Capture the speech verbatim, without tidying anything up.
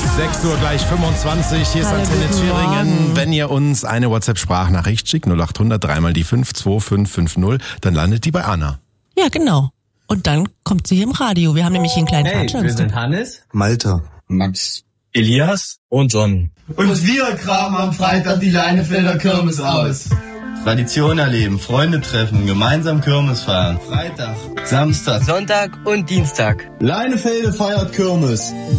sechs Uhr gleich fünfundzwanzig. Hier ist Hallo, Antenne guten Thüringen. Morgen. Wenn ihr uns eine WhatsApp-Sprachnachricht schickt, null acht hundert dreimal die fünf zwei fünf fünf null, dann landet die bei Anna. Ja, genau. Und dann kommt sie hier im Radio. Wir haben nämlich hier einen kleinen Hey, wir Veranstaltungsraum. sind Hannes, Malta, Max, Elias und John. Und wir graben am Freitag die Leinefelder Kirmes aus. Tradition erleben, Freunde treffen, gemeinsam Kirmes feiern. Freitag, Samstag, Sonntag und Dienstag. Leinefelde feiert Kirmes.